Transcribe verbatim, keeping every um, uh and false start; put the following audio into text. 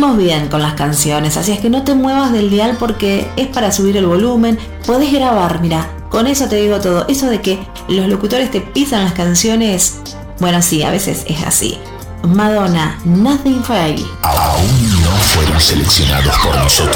venimos bien con las canciones, así es que no te muevas del dial porque es para subir el volumen. Podés grabar, mira, con eso te digo todo. Eso de que los locutores te pisan las canciones, bueno, sí, a veces es así. Madonna, Nothing Fail. Aún no fueron seleccionados por nosotros.